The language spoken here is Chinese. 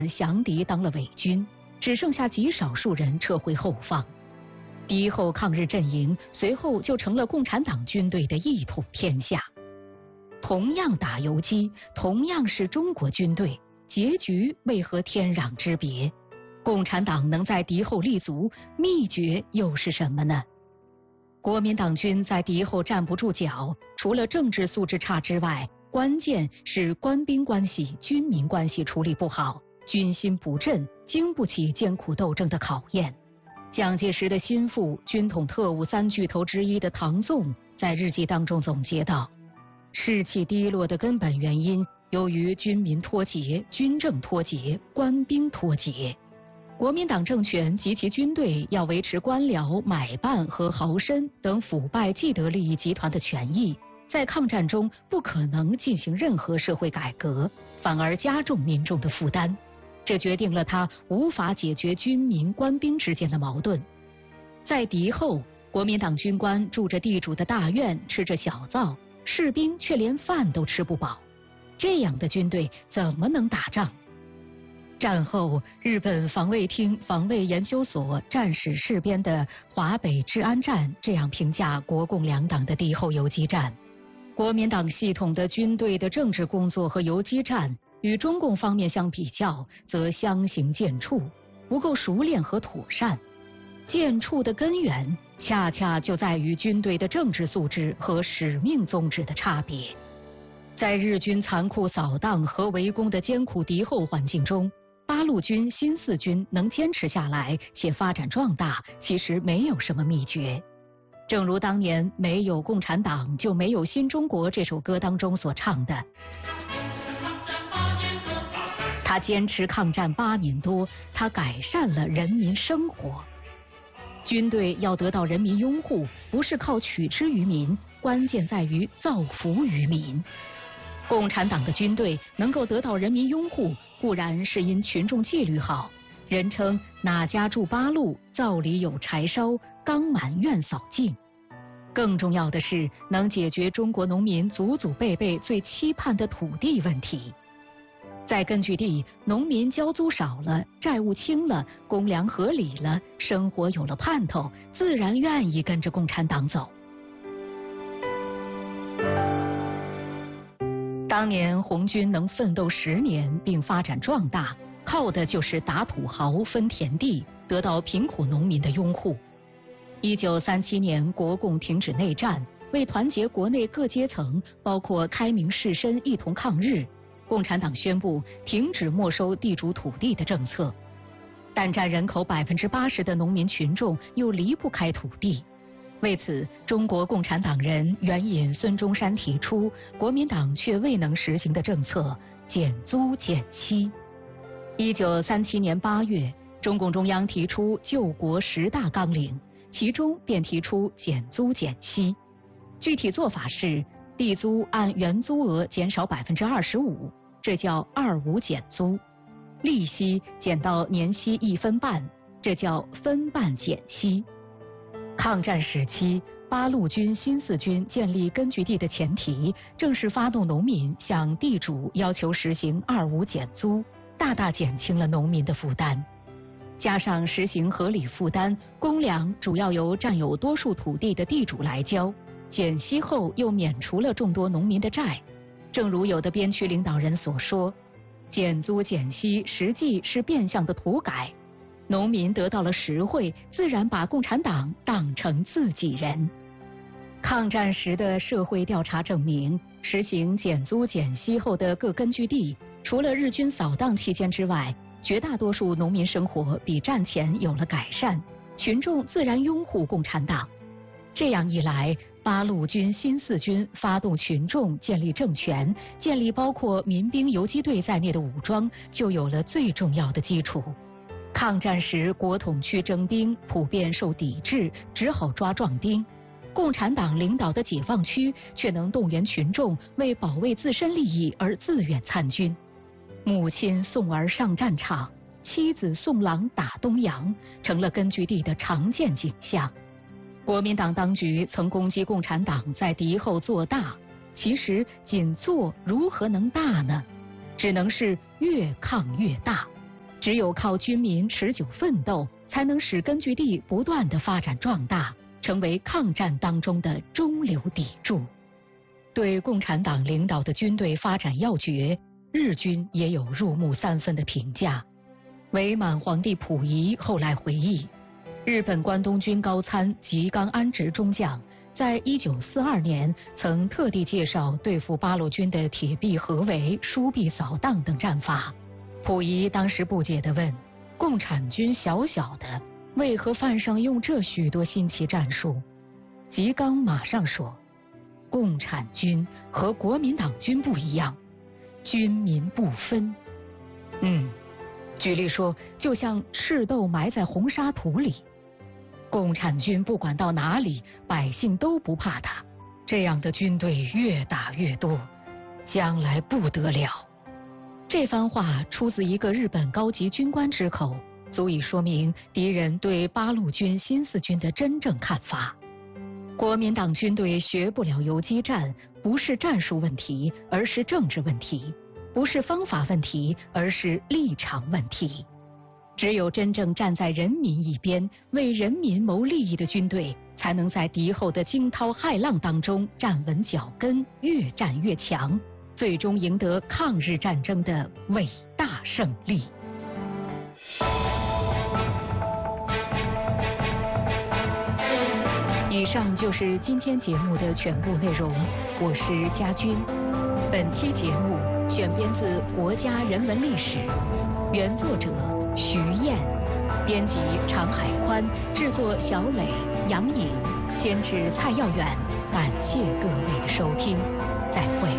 降敌当了伪军，只剩下极少数人撤回后方。敌后抗日阵营随后就成了共产党军队的一统天下。同样打游击，同样是中国军队，结局为何天壤之别？共产党能在敌后立足，秘诀又是什么呢？国民党军在敌后站不住脚，除了政治素质差之外，关键是官兵关系、军民关系处理不好，军心不振，经不起艰苦斗争的考验。蒋介石的心腹、军统特务三巨头之一的唐纵在日记当中总结道：士气低落的根本原因，由于军民脱节、军政脱节、官兵脱节。国民党政权及其军队要维持官僚、买办和豪绅等腐败既得利益集团的权益，在抗战中不可能进行任何社会改革，反而加重民众的负担。这决定了他无法解决军民官兵之间的矛盾。在敌后，国民党军官住着地主的大院，吃着小灶，士兵却连饭都吃不饱。这样的军队怎么能打仗？战后，日本防卫厅防卫研究所战史事编的华北治安战这样评价国共两党的敌后游击战：国民党系统的军队的政治工作和游击战与中共方面相比较，则相形见绌，不够熟练和妥善。见绌的根源，恰恰就在于军队的政治素质和使命宗旨的差别。在日军残酷扫荡和围攻的艰苦敌后环境中，八路军、新四军能坚持下来且发展壮大，其实没有什么秘诀。正如当年没有共产党就没有新中国这首歌当中所唱的，他坚持抗战8年多，他改善了人民生活。军队要得到人民拥护，不是靠取之于民，关键在于造福于民。共产党的军队能够得到人民拥护，固然是因群众纪律好，人称哪家住八路，灶里有柴烧，缸满院扫净。更重要的是，能解决中国农民祖祖辈辈最期盼的土地问题。在根据地，农民交租少了，债务轻了，公粮合理了，生活有了盼头，自然愿意跟着共产党走。当年红军能奋斗10年并发展壮大，靠的就是打土豪、分田地，得到贫苦农民的拥护。1937年，国共停止内战，为团结国内各阶层，包括开明士绅一同抗日，共产党宣布停止没收地主土地的政策。但占人口80%的农民群众又离不开土地。为此，中国共产党人援引孙中山提出，国民党却未能实行的政策——减租减息。1937年8月，中共中央提出救国10大纲领，其中便提出减租减息。具体做法是，地租按原租额减少25%，这叫25减租；利息减到年息1分半，这叫分半减息。抗战时期，八路军、新四军建立根据地的前提，正是发动农民向地主要求实行25减租，大大减轻了农民的负担。加上实行合理负担，公粮主要由占有多数土地的地主来交，减息后又免除了众多农民的债。正如有的边区领导人所说，减租减息实际是变相的土改。农民得到了实惠，自然把共产党当成自己人。抗战时的社会调查证明，实行减租减息后的各根据地，除了日军扫荡期间之外，绝大多数农民生活比战前有了改善，群众自然拥护共产党。这样一来，八路军、新四军发动群众建立政权，建立包括民兵游击队在内的武装，就有了最重要的基础。抗战时，国统区征兵普遍受抵制，只好抓壮丁。共产党领导的解放区却能动员群众为保卫自身利益而自愿参军。母亲送儿上战场，妻子送郎打东洋，成了根据地的常见景象。国民党当局曾攻击共产党在敌后做大，其实仅做如何能大呢？只能是越抗越大。 只有靠军民持久奋斗，才能使根据地不断地发展壮大，成为抗战当中的中流砥柱。对共产党领导的军队发展要诀，日军也有入木三分的评价。伪满皇帝溥仪后来回忆，日本关东军高参吉冈安直中将在1942年曾特地介绍对付八路军的铁壁合围、疏壁扫荡等战法。溥仪当时不解地问：共产军小小的，为何犯上用这许多新奇战术？吉冈马上说：共产军和国民党军不一样，军民不分。举例说，就像赤豆埋在红沙土里，共产军不管到哪里，百姓都不怕他。这样的军队越打越多，将来不得了。这番话出自一个日本高级军官之口，足以说明敌人对八路军新四军的真正看法。国民党军队学不了游击战，不是战术问题，而是政治问题；不是方法问题，而是立场问题。只有真正站在人民一边，为人民谋利益的军队，才能在敌后的惊涛骇浪当中站稳脚跟，越战越强，最终赢得抗日战争的伟大胜利。以上就是今天节目的全部内容，我是佳君。本期节目选编自《国家人文历史》，原作者徐燕，编辑常海宽，制作小磊、杨颖，监制蔡耀远。感谢各位的收听，再会。